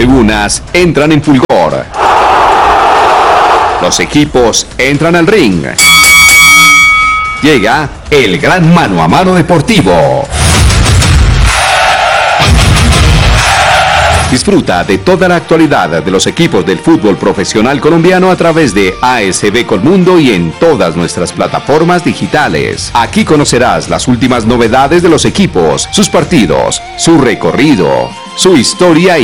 tribunas entran en fulgor. Los equipos entran al ring. Llega el gran mano a mano deportivo. Disfruta de toda la actualidad de los equipos del fútbol profesional colombiano a través de ASB Colmundo y en todas nuestras plataformas digitales. Aquí conocerás las últimas novedades de los equipos, sus partidos, su recorrido, su historia y